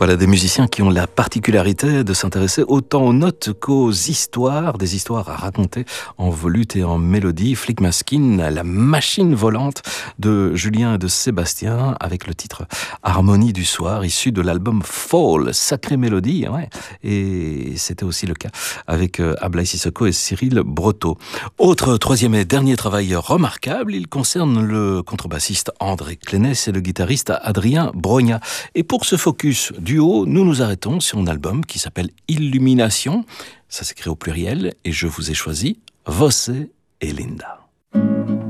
Voilà des musiciens qui ont la particularité de s'intéresser autant aux notes qu'aux histoires, des histoires à raconter en volute et en mélodie. Flickmaskin, la machine volante de Julien et de Sébastien, avec le titre Harmonie du soir, issu de l'album Fall, sacrée mélodie, ouais. Et c'était aussi le cas avec Ablaye Sissoko et Cyril Breteau. Autre troisième et dernier travail remarquable, il concerne le contrebassiste André Clénès et le guitariste Adrien Brogna. Et pour ce focus duo, nous nous arrêtons sur un album qui s'appelle Illumination. Ça s'écrit au pluriel et je vous ai choisi Voce et Linda.